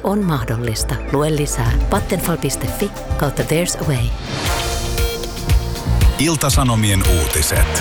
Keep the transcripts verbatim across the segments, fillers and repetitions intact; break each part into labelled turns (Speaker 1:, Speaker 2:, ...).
Speaker 1: on mahdollista. Lue lisää vattenfall piste fi kautta There's a Way.
Speaker 2: Ilta-Sanomien uutiset.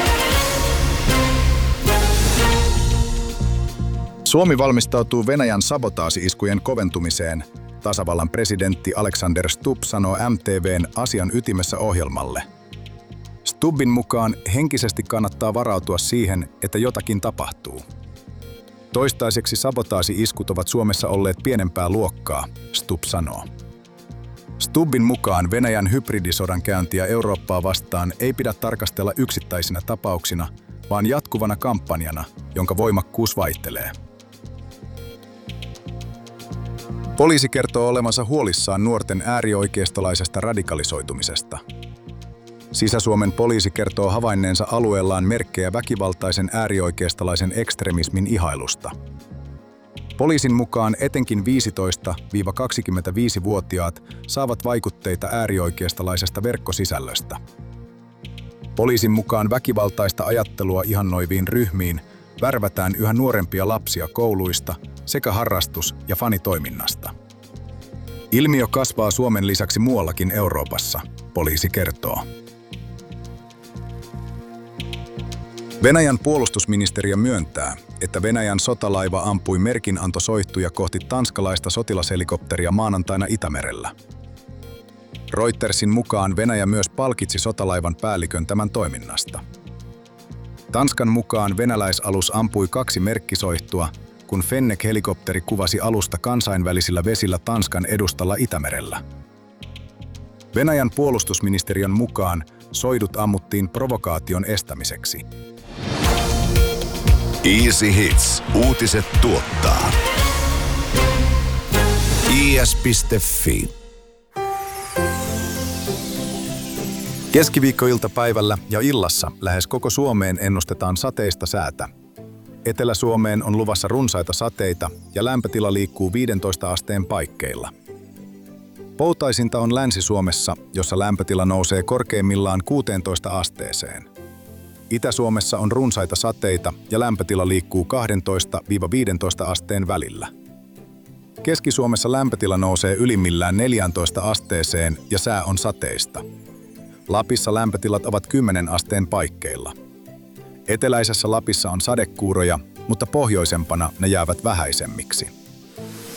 Speaker 2: Suomi valmistautuu Venäjän sabotaasi-iskujen koventumiseen. Tasavallan presidentti Alexander Stubb sanoo M T V:n Asian ytimessä -ohjelmalle. Stubbin mukaan henkisesti kannattaa varautua siihen, että jotakin tapahtuu. Toistaiseksi sabotaasi-iskut ovat Suomessa olleet pienempää luokkaa, Stubb sanoo. Stubbin mukaan Venäjän hybridisodan käyntiä Eurooppaa vastaan ei pidä tarkastella yksittäisinä tapauksina, vaan jatkuvana kampanjana, jonka voimakkuus vaihtelee. Poliisi kertoo olevansa huolissaan nuorten äärioikeistolaisesta radikalisoitumisesta. Sisä-Suomen poliisi kertoo havainneensa alueellaan merkkejä väkivaltaisen äärioikeistolaisen ekstremismin ihailusta. Poliisin mukaan etenkin viisitoista–kaksikymmentäviisi-vuotiaat saavat vaikutteita äärioikeistolaisesta verkkosisällöstä. Poliisin mukaan väkivaltaista ajattelua ihannoiviin ryhmiin värvätään yhä nuorempia lapsia kouluista sekä harrastus- ja fanitoiminnasta. Ilmiö kasvaa Suomen lisäksi muuallakin Euroopassa, poliisi kertoo. Venäjän puolustusministeriö myöntää, että Venäjän sotalaiva ampui merkinantosoihtuja kohti tanskalaista sotilashelikopteria maanantaina Itämerellä. Reutersin mukaan Venäjä myös palkitsi sotalaivan päällikön tämän toiminnasta. Tanskan mukaan venäläisalus ampui kaksi merkkisoihtua, kun Fennek-helikopteri kuvasi alusta kansainvälisillä vesillä Tanskan edustalla Itämerellä. Venäjän puolustusministeriön mukaan soidut ammuttiin provokaation estämiseksi.
Speaker 3: Easy Hits. Uutiset tuottaa. i s piste f i.
Speaker 2: Keskiviikkoiltapäivällä ja illassa lähes koko Suomeen ennustetaan sateista säätä. Etelä-Suomeen on luvassa runsaita sateita ja lämpötila liikkuu viidentoista asteen paikkeilla. Poutaisinta on Länsi-Suomessa, jossa lämpötila nousee korkeimmillaan kuuteentoista asteeseen. Itä-Suomessa on runsaita sateita ja lämpötila liikkuu kaksitoista–viisitoista asteen välillä. Keski-Suomessa lämpötila nousee ylimmillään neljääntoista asteeseen ja sää on sateista. Lapissa lämpötilat ovat kymmenen asteen paikkeilla. Eteläisessä Lapissa on sadekuuroja, mutta pohjoisempana ne jäävät vähäisemmiksi.